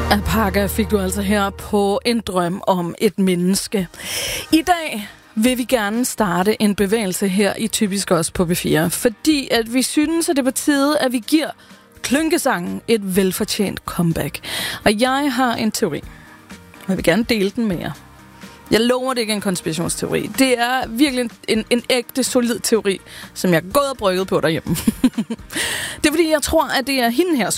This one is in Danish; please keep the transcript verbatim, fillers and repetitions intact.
Alpaca fik du altså her på En drøm om et menneske. I dag vil vi gerne starte en bevægelse her i Typisk Os på B fire, fordi at vi synes, at det er på tide, at vi giver klynkesangen et velfortjent comeback. Og jeg har en teori, og jeg vil gerne dele den med jer. Jeg lover, det ikke er en konspirationsteori. Det er virkelig en, en, en ægte, solid teori, som jeg er gået og brygget på derhjemme. Det er fordi, jeg tror, at det er hende her,